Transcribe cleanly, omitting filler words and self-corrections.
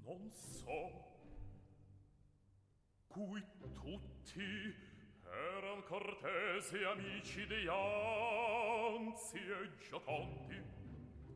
Non so. Cui tutti eran cortesi amici di anzi e gioconti.